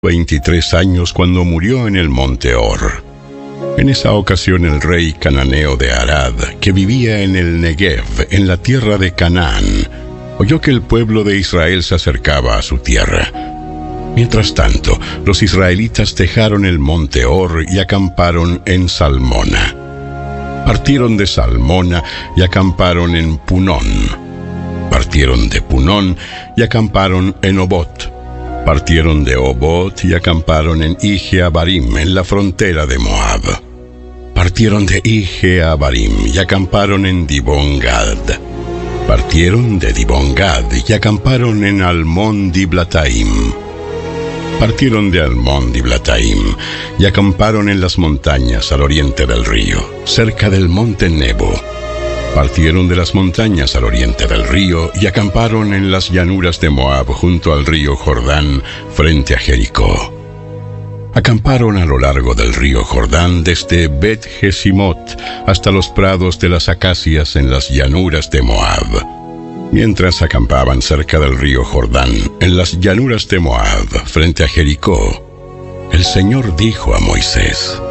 23 años cuando murió en el monte Hor. En esa ocasión el rey cananeo de Arad, que vivía en el Negev, en la tierra de Canaán, oyó que el pueblo de Israel se acercaba a su tierra. Mientras tanto, los israelitas dejaron el monte Hor y acamparon en Salmona. Partieron de Salmona y acamparon en Punón. Partieron de Punón y acamparon en Obot. Partieron de Obot y acamparon en Ije-Abarim, en la frontera de Moab. Partieron de Ije-Abarim y acamparon en Dibón-Gad. Partieron de Dibón-Gad y acamparon en Almón-Diblataim. Partieron de Almón-Diblataim y acamparon en las montañas al oriente del río, cerca del monte Nebo. Partieron de las montañas al oriente del río y acamparon en las llanuras de Moab junto al río Jordán, frente a Jericó. Acamparon a lo largo del río Jordán desde Bet-Jesimot hasta los prados de las acacias en las llanuras de Moab. Mientras acampaban cerca del río Jordán, en las llanuras de Moab, frente a Jericó, el Señor dijo a Moisés: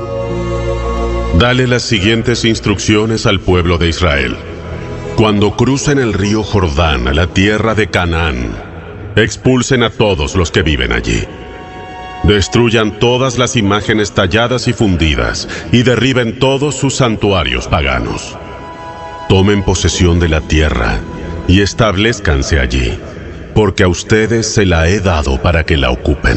Dale las siguientes instrucciones al pueblo de Israel. Cuando crucen el río Jordán a la tierra de Canaán, expulsen a todos los que viven allí. Destruyan todas las imágenes talladas y fundidas y derriben todos sus santuarios paganos. Tomen posesión de la tierra y establezcanse allí, porque a ustedes se la he dado para que la ocupen.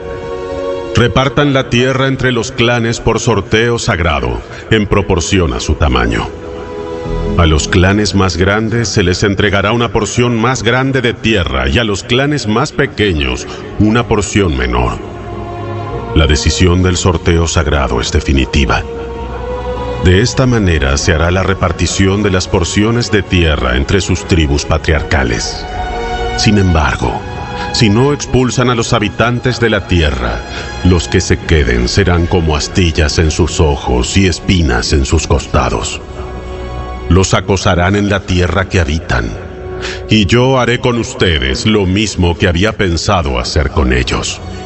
Repartan la tierra entre los clanes por sorteo sagrado, en proporción a su tamaño. A los clanes más grandes se les entregará una porción más grande de tierra y a los clanes más pequeños una porción menor. La decisión del sorteo sagrado es definitiva. De esta manera se hará la repartición de las porciones de tierra entre sus tribus patriarcales. Sin embargo, si no expulsan a los habitantes de la tierra, los que se queden serán como astillas en sus ojos y espinas en sus costados. Los acosarán en la tierra que habitan, y yo haré con ustedes lo mismo que había pensado hacer con ellos.